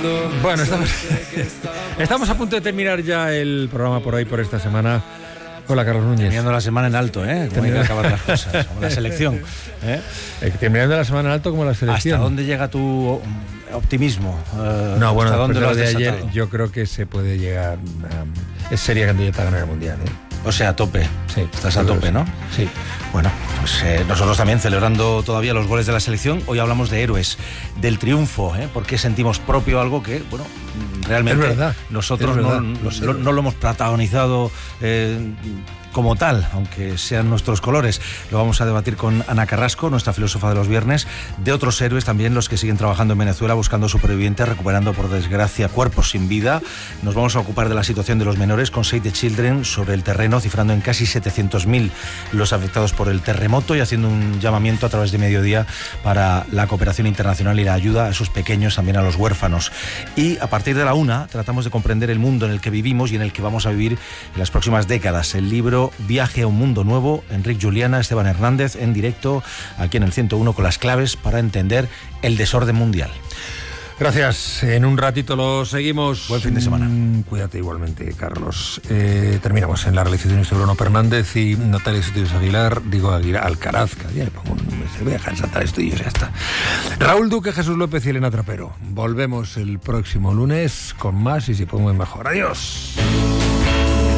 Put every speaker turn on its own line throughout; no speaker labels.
Bueno, estamos a punto de terminar ya el programa por hoy, por esta semana. Hola, Carlos Núñez.
Terminando la semana en alto, ¿eh? Como hay que acabar las cosas, como la selección.
Terminando la semana en alto como la selección.
¿Hasta dónde llega tu optimismo?
No, bueno,
¿hasta dónde lo has
de
desatado?
ayer yo creo que se puede llegar sería candidata a ganar el Mundial, ¿eh?
O sea, a tope.
Sí.
Estás a tope, ¿no?
Sí.
Bueno, pues nosotros también celebrando todavía los goles de la selección. Hoy hablamos de héroes, del triunfo, ¿eh? Porque sentimos propio algo que, bueno, realmente
es verdad,
nosotros
es verdad.
no lo hemos protagonizado como tal, aunque sean nuestros colores. Lo vamos a debatir con Ana Carrasco, nuestra filósofa de los viernes, de otros héroes también, los que siguen trabajando en Venezuela buscando supervivientes, recuperando por desgracia cuerpos sin vida. Nos vamos a ocupar de la situación de los menores con Save the Children sobre el terreno, cifrando en casi 700.000 los afectados por el terremoto y haciendo un llamamiento a través de Mediodía para la cooperación internacional y la ayuda a esos pequeños, también a los huérfanos. Y a partir de la 1 tratamos de comprender el mundo en el que vivimos y en el que vamos a vivir en las próximas décadas. El libro Viaje a un mundo nuevo, Enric Juliana, Esteban Hernández, en directo aquí en el 101 con las claves para entender el desorden mundial.
Gracias. En un ratito lo seguimos.
Buen fin de semana.
Cuídate igualmente, Carlos. Terminamos en la realización de Bruno Fernández y Natalia Estudios Aguilar. Digo Alcaraz, cada día le pongo se voy a dejar saltar estudios y ya está. Raúl Duque, Jesús López y Elena Trapero. Volvemos el próximo lunes con más y si podemos mejor. Adiós.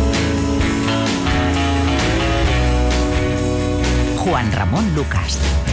Juan Ramón Lucas.